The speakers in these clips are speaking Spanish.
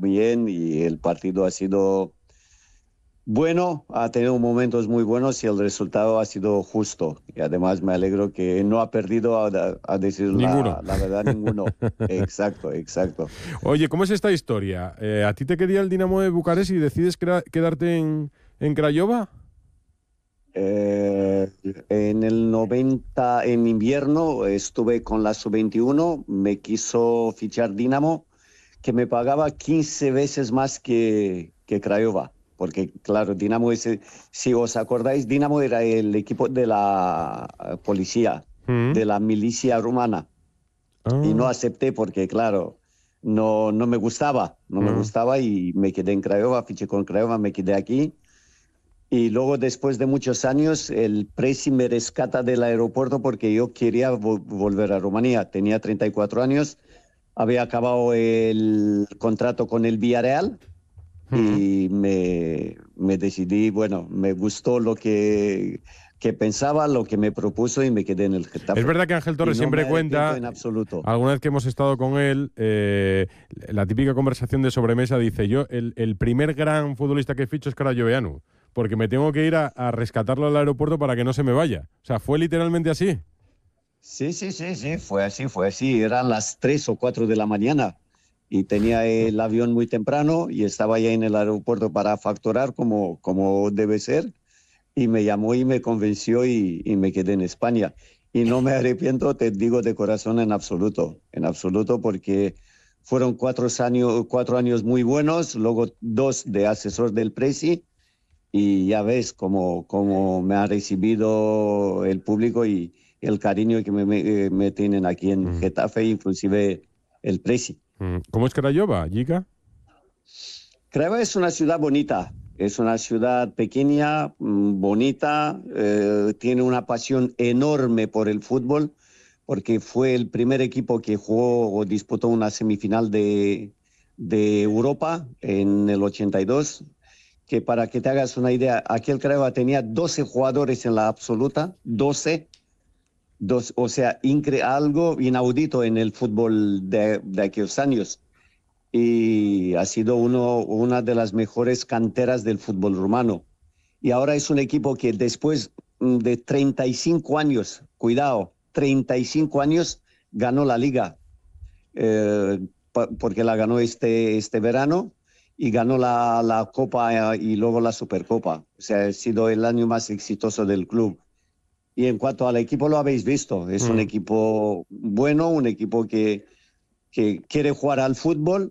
bien y el partido ha sido bueno, ha tenido momentos muy buenos y el resultado ha sido justo. Y además me alegro que no ha perdido, a decir Ninguno. la verdad, ninguno. Exacto, exacto. Oye, ¿cómo es esta historia? ¿A ti te quería el Dinamo de Bucarest y decides quedarte en Craiova? Eh, en el 90, en invierno, estuve con la sub-21, me quiso fichar Dinamo, que me pagaba 15 veces más que Craiova. Porque, claro, Dinamo, si os acordáis, Dinamo era el equipo de la policía, Mm. de la milicia rumana. Y no Ah, acepté porque, claro, no me gustaba, no me ah. gustaba y me quedé en Craiova, fiché con Craiova, me quedé aquí. Y luego, después de muchos años, el Presi me rescata del aeropuerto porque yo quería volver a Rumanía. Tenía 34 años, había acabado el contrato con el Villarreal Mm. y me decidí, bueno, me gustó que pensaba, lo que me propuso y me quedé en el Es Getafe. verdad que Ángel Y Torres no me siempre arrepiento cuenta, en absoluto. alguna vez que hemos estado con él, la típica conversación de sobremesa dice, yo, el primer gran futbolista que ficho es Karajoveanu, porque me tengo que ir a rescatarlo al aeropuerto para que no se me vaya. O sea, fue literalmente así. Sí, sí, sí, sí, fue así, fue así. Eran las 3 o 4 de la mañana y tenía el avión muy temprano y estaba ya en el aeropuerto para facturar como debe ser y me llamó y me convenció y me quedé en España. Y no me arrepiento, te digo de corazón, en absoluto, porque fueron 4 años muy buenos, luego 2 de asesor del Presi y ya ves cómo me ha recibido el público y el cariño que me tienen aquí en Mm, Getafe, inclusive el Presi. mm. ¿Cómo es Craiova, Jica? Craiova es una ciudad bonita, es una ciudad pequeña, bonita, tiene una pasión enorme por el fútbol, porque fue el primer equipo que jugó o disputó una semifinal de Europa en el 82, que para que te hagas una idea, aquel Craiova tenía 12 jugadores en la absoluta, 12, o sea, algo inaudito en el fútbol de aquellos años y ha sido una de las mejores canteras del fútbol rumano. Y ahora es un equipo que después de 35 años, cuidado, 35 años, ganó la liga, eh, porque la ganó este verano y ganó la Copa y luego la Supercopa. O sea, ha sido el año más exitoso del club. Y en cuanto al equipo, lo habéis visto, es un Mm. equipo bueno, un equipo que quiere jugar al fútbol,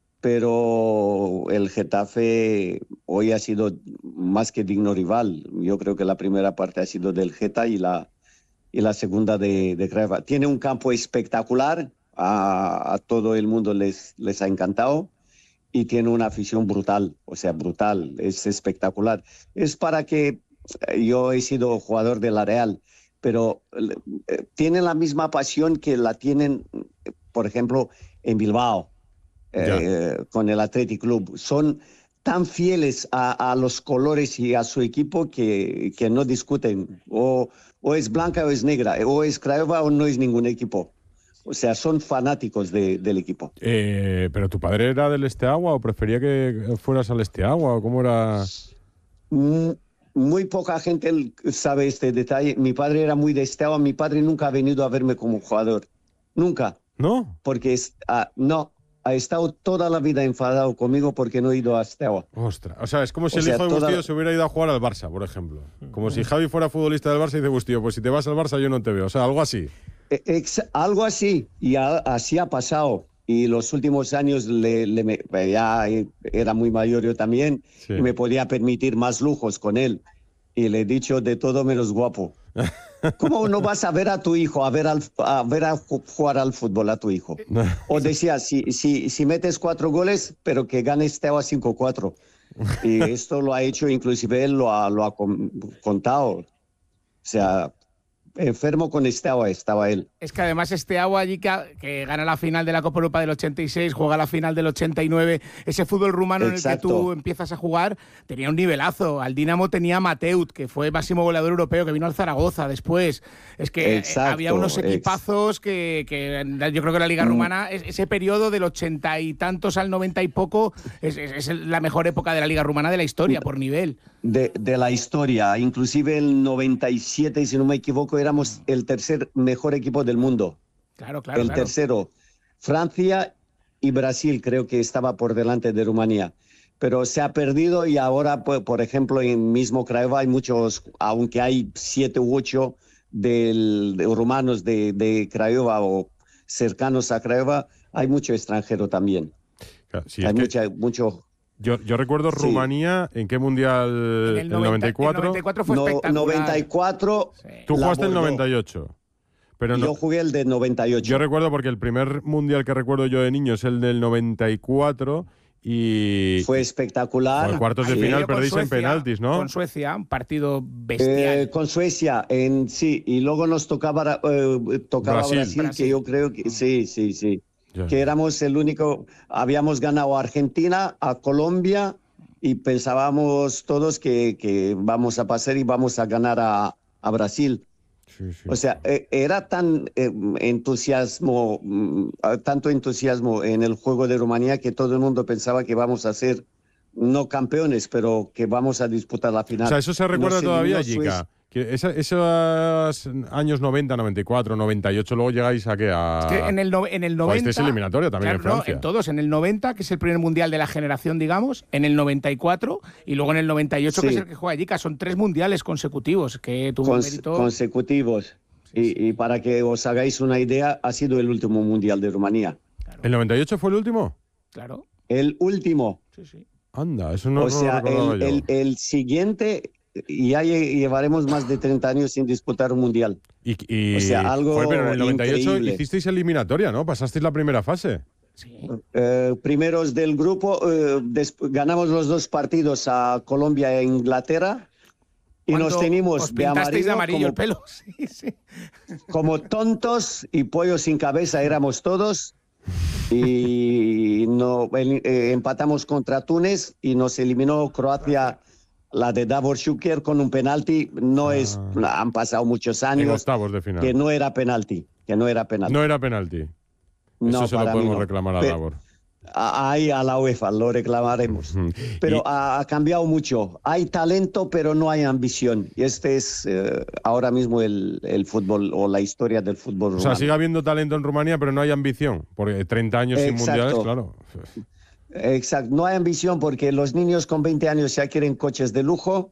pero el Getafe hoy ha sido más que digno rival. Yo creo que la primera parte ha sido del Geta y la segunda de Craiova. Tiene un campo espectacular, a todo el mundo les ha encantado y tiene una afición brutal, o sea, brutal, es espectacular. Es para que yo he sido jugador de la Real, pero tienen la misma pasión que la tienen, por ejemplo, en Bilbao Ya. con el Athletic Club. Son tan fieles a los colores y a su equipo que no discuten. O es blanca o es negra, o es Craiova o no es ningún equipo. O sea, son fanáticos del equipo. ¿Pero tu padre era del Esteagua o prefería que fueras al Esteagua o cómo era? Mm, Muy poca gente sabe este detalle. Mi padre era muy de Steaua. Mi padre nunca ha venido a verme como jugador. Nunca. ¿No? Porque no, ha estado toda la vida enfadado conmigo porque no he ido a Steaua. Ostras, o sea, es como si O el sea, hijo de Bustillo se hubiera ido a jugar al Barça, por ejemplo. Como si Javi fuera futbolista del Barça y dice Bustillo, pues si te vas al Barça yo no te veo. O sea, algo así. Algo así, y así ha pasado. Y los últimos años ya era muy mayor yo también y Sí. me podía permitir más lujos con él. Y le he dicho de todo menos guapo. ¿Cómo no vas a ver a tu hijo, a ver jugar al fútbol a tu hijo? O decía, si metes 4 goles, pero que ganes Teo a 5-4. Y esto lo ha hecho, inclusive él lo ha contado. O sea, enfermo con Steaua estaba él. Es que además Steaua allí que gana la final de la Copa Europa del 86, juega la final del 89, ese fútbol rumano Exacto. en el que tú empiezas a jugar, tenía un nivelazo. Al Dinamo tenía Mateut, que fue máximo goleador europeo, que vino al Zaragoza después. Es que Exacto, había unos equipazos que yo creo que la Liga Rumana, ese periodo del 80 y tantos al 90 y poco, es la mejor época de la Liga Rumana de la historia, por nivel. De la historia, inclusive el 97, si no me equivoco, éramos el tercer mejor equipo del mundo. Claro. El tercero. Francia y Brasil creo que estaba por delante de Rumanía. Pero se ha perdido y ahora, por ejemplo, en mismo Craiova hay muchos, aunque hay 7 u 8 de rumanos de Craiova o cercanos a Craiova, hay mucho extranjero también. Claro, sí, hay mucho... Yo recuerdo Sí. Rumanía, ¿en qué mundial? En el 94. El 94 fue espectacular. 94. Sí. Tú la jugaste el abordó. 98. Pero no, Yo jugué el de 98. yo recuerdo porque el primer mundial que recuerdo yo de niño es el del 94 y Fue espectacular. Por cuartos de Ahí final perdió con perdéis en Suecia, penaltis, ¿no? Con Suecia, un partido bestial. Con Suecia, sí, y luego nos tocaba Brasil, que yo creo que sí. Ya. Que éramos el único, habíamos ganado a Argentina, a Colombia, y pensábamos todos que vamos a pasar y vamos a ganar a Brasil. Sí. O sea, era tanto entusiasmo en el juego de Rumanía que todo el mundo pensaba que vamos a ser no campeones, pero que vamos a disputar la final. O sea, eso se recuerda Nos todavía, eliminó Jica. Que esos años 90, 94, 98, luego llegáis a qué? Es que en el 90. Jugasteis eliminatoria también Claro, en Francia. en todos. En el 90, que es el primer mundial de la generación, digamos. En el 94 y luego en el 98, que es el que juega Jica. Son 3 mundiales consecutivos que tuvo un mérito. Consecutivos. Y para que os hagáis una idea, ha sido el último mundial de Rumanía. Claro. ¿El 98 fue el último? Claro. El último. Sí. Anda, eso no O sea, lo recordaba yo. el siguiente, ya llevaremos más de 30 años sin disputar un mundial. Y o sea, algo pero en el 98 increíble. hicisteis eliminatoria, ¿no? Pasasteis la primera fase. Sí. Primeros del grupo, ganamos los 2 partidos a Colombia e Inglaterra y nos Cuando teníamos os pintasteis de amarillo el como, pelo. Sí. como tontos y pollos sin cabeza éramos todos. Y empatamos contra Túnez y nos eliminó Croacia, la de Davor Šuker, con un penalti. Han pasado muchos En años octavos de final. que no era penalti. No era penalti. No, Eso se lo para mí podemos no. reclamar a Davor. Ahí a la UEFA lo reclamaremos. Pero ha cambiado mucho. Hay talento, pero no hay ambición. Y este es ahora mismo el fútbol o la historia del fútbol O rumano. sea, sigue habiendo talento en Rumanía, pero no hay ambición. Porque 30 años sin Exacto. mundiales, claro. Exacto, no hay ambición porque los niños con 20 años ya quieren coches de lujo,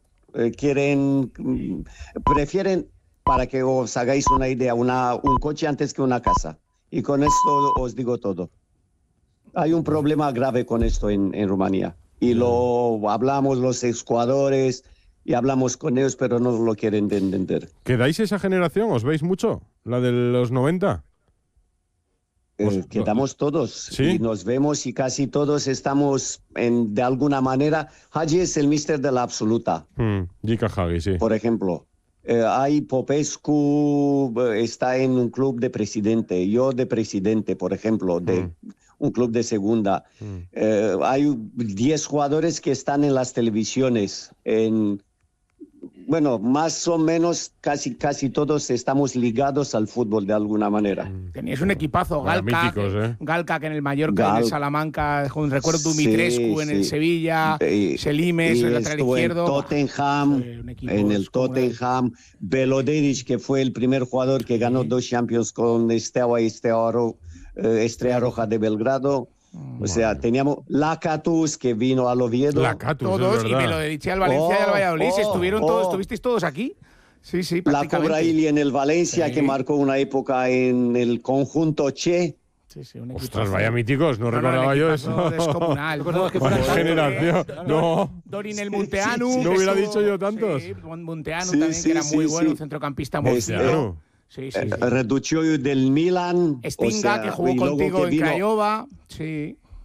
prefieren, para que os hagáis una idea, un coche antes que una casa. Y con esto os digo todo. Hay un problema grave con esto en Rumanía. Y lo hablamos los exjugadores y hablamos con ellos, pero no lo quieren entender. ¿Quedáis esa generación? ¿Os veis mucho? ¿La de los 90? Quedamos todos. ¿Sí? Y nos vemos y casi todos estamos de alguna manera. Hagi es el míster de la absoluta, Jica Hagi, sí. por ejemplo. Hay Popescu, está en un club de presidente, yo de presidente, por ejemplo, de un club de segunda. Hay 10 jugadores que están en las televisiones. Bueno, más o menos casi todos estamos ligados al fútbol de alguna manera. Teníais un equipazo, Vaya Galca, míticos, Galca, que en el Mallorca, en el Salamanca, recuerdo Dumitrescu en el Sevilla, Selimes, el lateral estuvo izquierdo. En Tottenham, en el Tottenham, Belodedic, que fue el primer jugador que ganó 2 Champions con Steaua y Estrella Roja de Belgrado. O sea, teníamos Lacatus, que vino al Oviedo. Lacatus, Todos, es y verdad. me lo dediché al Valencia y al Valladolid. ¿Estuvisteis todos aquí? Sí, La prácticamente. Cobraili en el Valencia, Sí. que marcó una época en el conjunto Che. Sí, un Ostras, equipazo. vaya míticos, no recordaba el yo equipazo eso. descomunal. Vaya generación. No. Dorin el Munteanu. No que hubiera estuvo- dicho yo tantos. Sí, Munteanu Sí, también, sí, que era muy sí, bueno, sí. un centrocampista muy Este, fino. Sí. Reduccio del Milan. Stinga, o sea, que jugó y luego contigo que en vino- Craiova. Sí.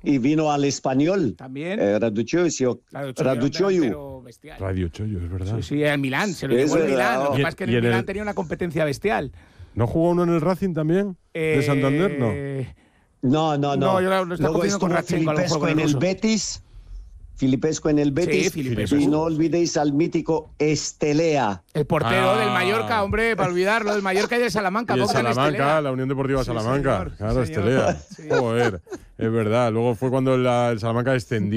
y vino al Español. También. Raducioiu. Pero bestial. Radio Chollo, es verdad. Sí, el Milán, se lo Es llevó el verdad. Milán. Lo que pasa es que en Y el en Milán el- tenía una competencia bestial. ¿No jugó uno en el Racing también? ¿De Santander? No. No. No, yo lo estaba Luego confundiendo con estuvo Radchenko, a lo mejor, Filipesco con el en el ruso. Betis. Filipesco en el Betis. Filipescu. Y no olvidéis al mítico Estelea. El portero Ah. del Mallorca, hombre, para olvidarlo, del Mallorca y del Salamanca. Y el pongan Salamanca, Estelea. la Unión Deportiva Sí, Salamanca. señor, sí, Claro, señor. Estelea. Sí. Joder, es verdad. Luego fue cuando el Salamanca descendió.